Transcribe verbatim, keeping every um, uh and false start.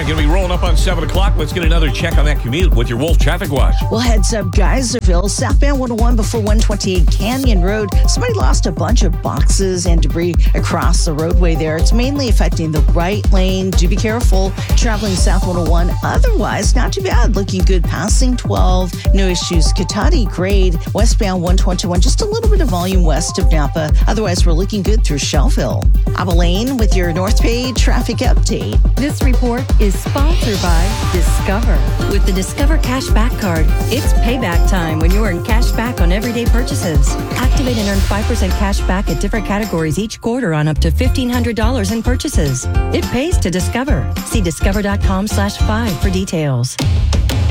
right, going to be rolling up on seven o'clock. Let's get another check on that commute with your Wolf Traffic Watch. Well, heads up, Geyserville, southbound one oh one before one twenty-eight Canyon Road. Somebody lost a bunch of boxes and debris across the roadway there. It's mainly affecting the right lane. Do be careful traveling south one oh one. Otherwise, not too bad. Looking good passing twelve. No issues. Katati grade, westbound one twenty-one. Just a little bit of volume west of Napa. Otherwise, we're looking good through Shellville. Abilene with your North Bay traffic update. This report is sponsored by Discover. With the Discover Cashback Card, it's payback time when you earn cash back on everyday purchases. Activate and earn five percent cash back at different categories each quarter on up to fifteen hundred dollars in purchases. It pays to Discover. See discover dot com slash five for details.